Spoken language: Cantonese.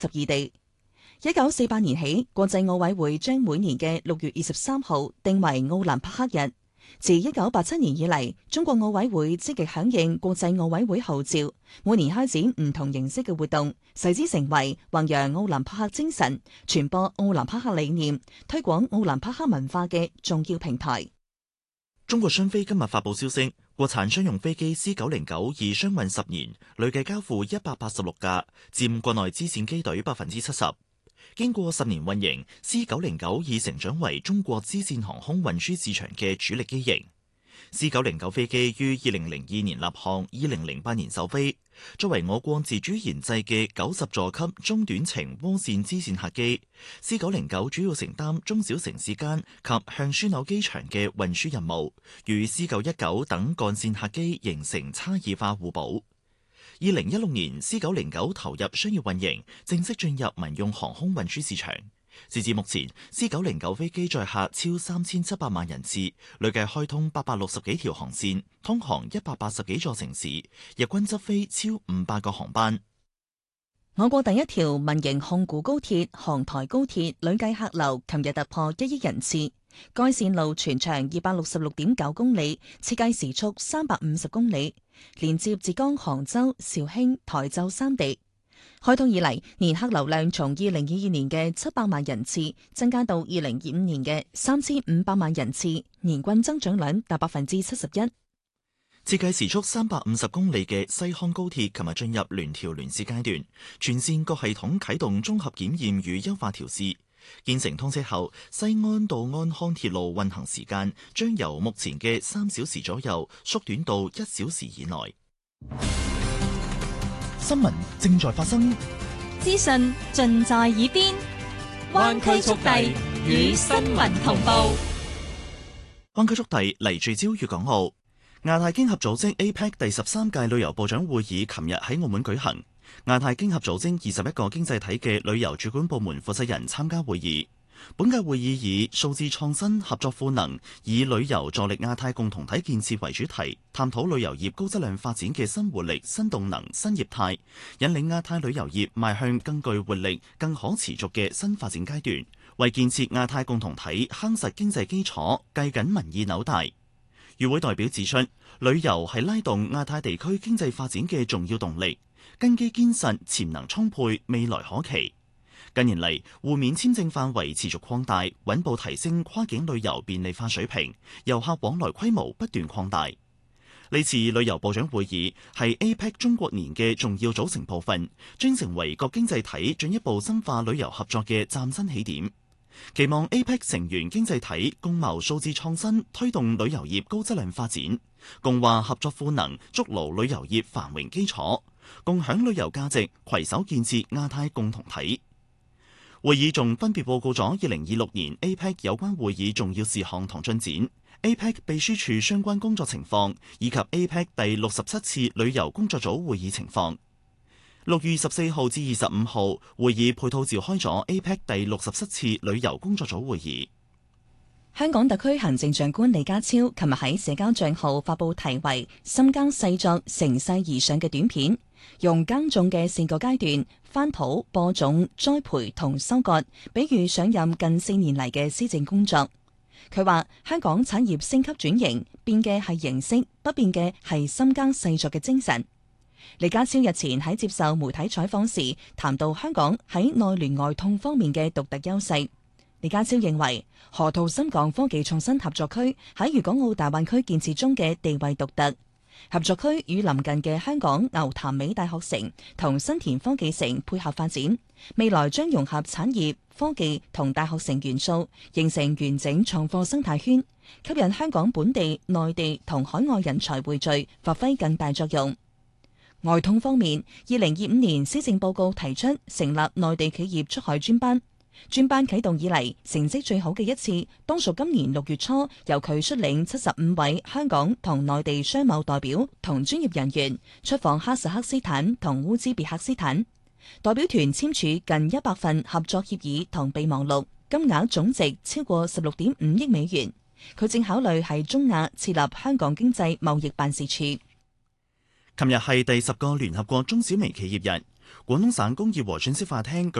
12地。1948年起，國際奧委會將每年嘅6月23號定為奧林匹克日。自1987年以嚟，中國奧委會積極響應國際奧委會號召，每年開展唔同形式嘅活動，使之成為弘揚奧林匹克精神、傳播奧林匹克理念、推廣奧林匹克文化嘅重要平台。 中國商飛今日發布消息，國產商用飛機 C909 已商運10年，累計交付186架，佔國內支線機隊70%。經過10年運營 ，C909 已成長為中國支線航空運輸市場嘅主力機型。C909 飛機於2002年立項，2008年首飛，作為我國自主研製嘅90座級中短程渦扇支線客機。C909 主要承擔中小城市間及向樞紐機場嘅運輸任務，與 C919 等幹線客機形成差異化互補。2016年 C909 投入商業運營，正式進入民用航空運輸市場。截至目前 ，C909 飛機載客超3700萬人次，累計開通860幾條航線，通航180幾座城市，日均執飛超500個航班。 我國第一條民營控股高鐵杭台高鐵累計客流琴日突破1億人次。該線路全長266.9公里，設計時速350公里，連接浙江杭州、肇慶、台州3地。開通以嚟，年客流量從2022年嘅700萬人次增加到2025年嘅3500萬人次，年均增長率達71%。 設計時速350公里嘅西康高鐵，琴日進入聯調聯試階段，全線各系統啟動綜合檢驗與優化調試。建成通車後，西安到安康鐵路運行時間將由目前嘅3小時左右縮短到1小時以內。 新聞正在發生， 資訊盡在耳邊，灣區速遞與新聞同步。 灣區速遞嚟聚焦粵港澳。亞太經合組織 APEC 第13屆旅遊部長會議琴日喺澳門舉行。亞太經合組織21個經濟體嘅旅遊主管部門負責人參加會議。本屆會議以數字創新合作賦能，以旅遊助力亞太共同體建設為主題，探討旅遊業高質量發展嘅新活力、新動能、新業態，引領亞太旅遊業邁向更具活力、更可持續嘅新發展階段，為建設亞太共同體夯實經濟基礎，繫緊民意紐帶。與會代表指出，旅遊係拉動亞太地區經濟發展嘅重要動力，根基堅實，潛能充沛，未來可期。近年嚟，互免簽證範圍持續擴大，穩步提升跨境旅遊便利化水平，遊客往來規模不斷擴大。呢次旅遊部長會議係 APEC 中國年嘅重要組成部分，將成為各經濟體進一步深化旅遊合作嘅嶄新起點。期望 APEC 成員經濟體共謀數字創新，推動旅遊業高質量發展，共話合作賦能，築牢旅遊業繁榮基礎，共享旅遊價值，攜手建設亞太共同體。會議仲分別報告咗2026年 APEC 有關會議重要事項同進展、APEC 秘書處相關工作情況，以及 APEC 第67次旅遊工作組會議情況。6月14號至25號，會議配套召開咗 APEC 第67次旅遊工作組會議。 香港特區行政長官李家超琴日喺社交賬號發布題為《深耕細作乘勢而上》嘅短片，用耕種嘅4個階段翻土、播種、栽培同收割，比喻上任近4年嚟嘅施政工作。佢話香港產業升級轉型，變嘅係形式，不變嘅係深耕細作嘅精神。李家超日前喺接受媒體採訪時，談到香港喺內聯外通方面嘅獨特優勢。李家超認為，河套深港科技創新合作區喺粵港澳大灣區建設中嘅地位獨特。合作區與鄰近嘅香港牛潭尾大學城同新田科技城配合發展，未來將融合產業、科技同大學城元素，形成完整創科生態圈，吸引香港本地、內地同海外人才匯聚，發揮更大作用。外通方面，2025年施政報告提出成立內地企業出海專班。專班啟動以嚟成績最好嘅一次，當屬今年6月初由佢率領75位香港同內地商貿代表同專業人員出訪哈薩克斯坦同烏茲別克斯坦。代表團簽署近100份合作協議同備忘錄，金額總值超過16.5億美元。佢正考慮喺中亞設立香港經濟貿易辦事處。 琴日係第10個聯合國中小微企業日。 廣東省工業和轉銷化廳